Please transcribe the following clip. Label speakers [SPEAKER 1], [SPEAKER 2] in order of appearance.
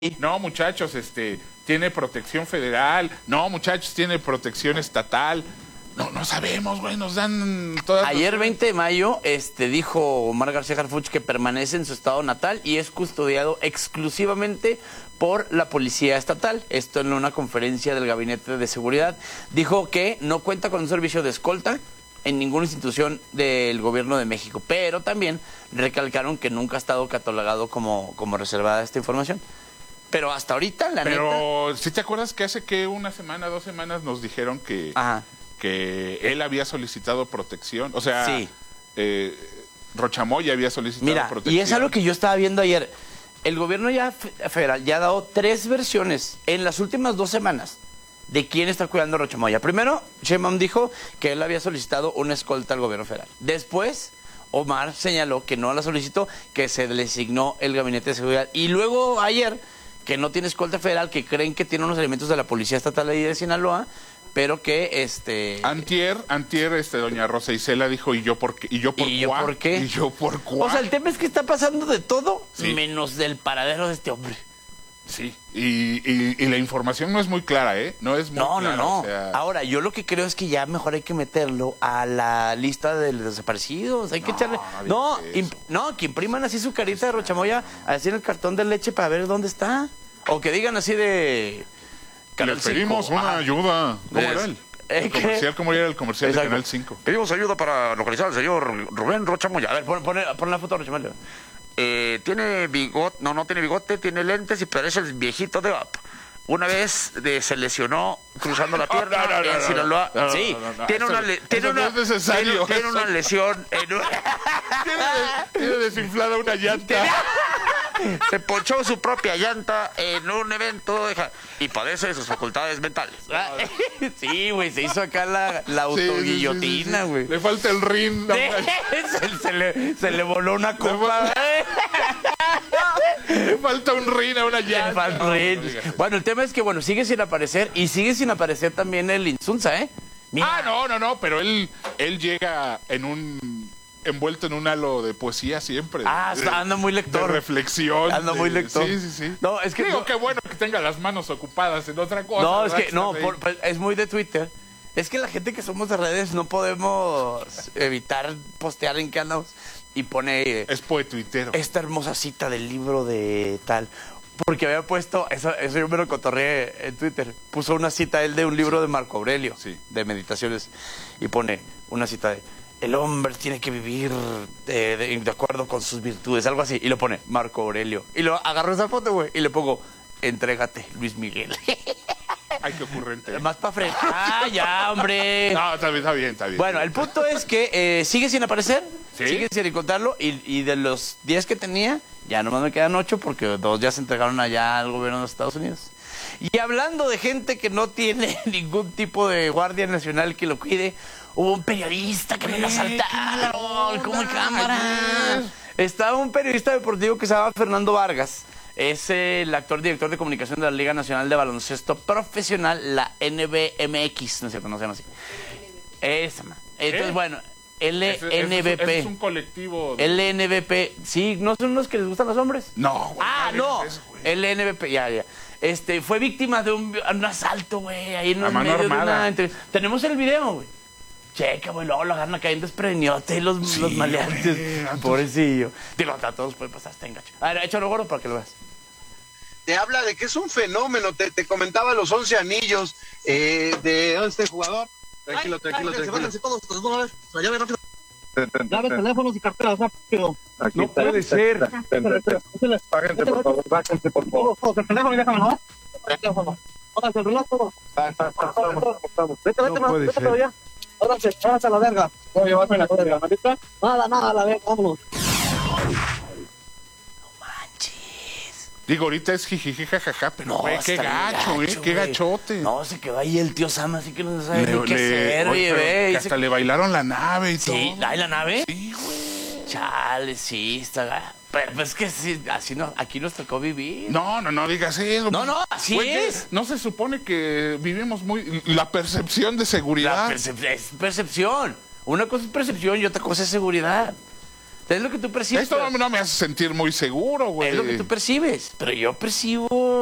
[SPEAKER 1] No, muchachos, tiene protección federal. No, muchachos, tiene protección estatal. No sabemos, güey, nos dan todas...
[SPEAKER 2] Ayer, 20 de mayo, dijo Omar García Harfuch que permanece en su estado natal y es custodiado exclusivamente por la Policía Estatal. Esto en una conferencia del Gabinete de Seguridad. Dijo que no cuenta con un servicio de escolta en ninguna institución del Gobierno de México, pero también recalcaron que nunca ha estado catalogado como reservada esta información. Pero hasta ahorita, la neta...
[SPEAKER 1] Pero, ¿sí te acuerdas que hace que una semana, 2 semanas nos dijeron que...
[SPEAKER 2] Ajá.
[SPEAKER 1] Que él había solicitado protección? O sea,
[SPEAKER 2] sí.
[SPEAKER 1] Rochamoya había solicitado protección.
[SPEAKER 2] Y es algo que yo estaba viendo ayer. El gobierno federal ya ha dado 3 versiones en las últimas 2 semanas de quién está cuidando a Rochamoya. Primero, Sheinbaum dijo que él había solicitado una escolta al gobierno federal. Después, Omar señaló que no la solicitó, que se le asignó el Gabinete de Seguridad. Y luego, ayer, que no tiene escolta federal, que creen que tiene unos elementos de la Policía Estatal ahí de Sinaloa, pero que
[SPEAKER 1] Antier, doña Rosa Isela dijo, ¿y yo por qué? ¿Y yo por qué? ¿Y yo por cuál?
[SPEAKER 2] O sea, el tema es que está pasando de todo,
[SPEAKER 1] sí,
[SPEAKER 2] menos del paradero de este hombre.
[SPEAKER 1] Sí, y la información no es muy clara, ¿eh? No es muy clara.
[SPEAKER 2] No.
[SPEAKER 1] O sea...
[SPEAKER 2] Ahora, yo lo que creo es que ya mejor hay que meterlo a la lista de los desaparecidos. Hay que echarle... No, que impriman así su carita de Rochamoya, así en el cartón de leche para ver dónde está. O que digan así de...
[SPEAKER 1] Les pedimos una ayuda. ¿Cómo era el comercial? ¿Cómo era el comercial de Canal 5?
[SPEAKER 2] Pedimos ayuda para localizar al señor Rubén Rochamoya. A ver, pon la foto de Rochamoya. Tiene bigote, no tiene bigote, tiene lentes y parece el viejito de Up. Una vez se lesionó cruzando la pierna en Sinaloa. Sí, tiene una lesión en
[SPEAKER 1] tiene desinflada una llanta.
[SPEAKER 2] Se ponchó su propia llanta en un evento y padece de sus facultades mentales. Sí, güey, se hizo acá la autoguillotina, güey.
[SPEAKER 1] Le falta el rin.
[SPEAKER 2] Se le voló una copa.
[SPEAKER 1] Le falta un rin a una llanta.
[SPEAKER 2] Le falta un rin. Bueno, el tema es que, sigue sin aparecer y sigue sin aparecer también el Insunza, ¿eh?
[SPEAKER 1] Mira. No, pero él llega envuelto en un halo de poesía siempre.
[SPEAKER 2] Anda muy lector.
[SPEAKER 1] De reflexión.
[SPEAKER 2] Anda muy lector.
[SPEAKER 1] Sí.
[SPEAKER 2] No, es que...
[SPEAKER 1] Digo, qué bueno que tenga las manos ocupadas en otra cosa.
[SPEAKER 2] No, es que, es muy de Twitter. Es que la gente que somos de redes no podemos evitar postear en qué andamos. Y pone...
[SPEAKER 1] Es poetuitero.
[SPEAKER 2] Esta hermosa cita del libro de tal... Porque había puesto, eso yo me lo cotorreé en Twitter, puso una cita él de un libro de Marco Aurelio, de meditaciones, y pone una cita de, el hombre tiene que vivir de acuerdo con sus virtudes, algo así, y lo pone Marco Aurelio. Y lo agarró esa foto, güey, y le pongo, entrégate, Luis Miguel.
[SPEAKER 1] Ay, qué ocurrente.
[SPEAKER 2] Más para frente. Ya, hombre.
[SPEAKER 1] No, está bien.
[SPEAKER 2] Bueno, el punto es que sigue sin aparecer, sigue sin encontrarlo, y de los 10 que tenía, ya nomás me quedan 8 porque 2 ya se entregaron allá al gobierno de los Estados Unidos. Y hablando de gente que no tiene ningún tipo de guardia nacional que lo cuide, hubo un periodista que me lo asaltaron con cámara. Estaba un periodista deportivo que se llama Fernando Vargas. Es el director de comunicación de la Liga Nacional de Baloncesto Profesional, la NBMX, no es cierto, no se llama así. Esa, entonces, bueno, LNBP.
[SPEAKER 1] Es un colectivo.
[SPEAKER 2] LNBP, sí, ¿no son los que les gustan los hombres?
[SPEAKER 1] No, güey.
[SPEAKER 2] No, LNBP, ya. Fue víctima de un asalto, güey, ahí en el
[SPEAKER 1] mano
[SPEAKER 2] medio
[SPEAKER 1] armada.
[SPEAKER 2] de una... Tenemos el video, güey. Checa, güey, luego lo agarran cayendo desprevenidos los maleantes. Pobrecillo. Digo, a todos puede pasar, está engacho. A ver, échalo, gordo, para que lo veas.
[SPEAKER 3] Te habla de que es un fenómeno. Te comentaba los 11 anillos de este jugador. Tranquilo. La llave rápido.
[SPEAKER 4] Llaves, teléfonos y carteras, rápido.
[SPEAKER 3] No puede ser.
[SPEAKER 4] Bájense, por favor. El teléfono, déjamelo. El teléfono. Pónganse el reloj, todo. Vete para allá. Háganse a la verga. Voy a llevarme la verga, ¿no? Nada, a la verga, vámonos.
[SPEAKER 1] Digo, ahorita es jijiji, jajaja, pero güey, qué gacho, qué gachote.
[SPEAKER 2] No, se quedó ahí el tío Sam, así que no sabe ni qué hacer, oye, ve.
[SPEAKER 1] Hasta le bailaron la nave y todo.
[SPEAKER 2] Sí, ¿hay la nave?
[SPEAKER 1] Sí, güey.
[SPEAKER 2] Chale, sí, está... Pero es que sí, así no, aquí nos tocó vivir.
[SPEAKER 1] No digas eso.
[SPEAKER 2] No, así es.
[SPEAKER 1] No se supone que vivimos muy... La percepción de seguridad.
[SPEAKER 2] Es percepción. Una cosa es percepción y otra cosa es seguridad. Es lo que tú percibes.
[SPEAKER 1] Esto no me hace sentir muy seguro, güey.
[SPEAKER 2] Es lo que tú percibes. Pero yo percibo